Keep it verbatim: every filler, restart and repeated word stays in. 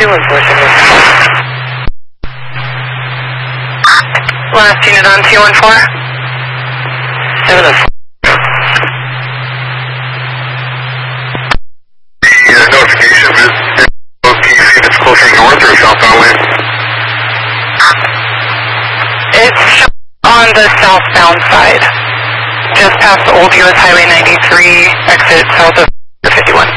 two one four, last unit on two one four. seven oh four. The uh, notification is, can you see if it's closer north or southbound lane? It's on the southbound side, just past the old U S Highway ninety-three, exit south of fifty-one.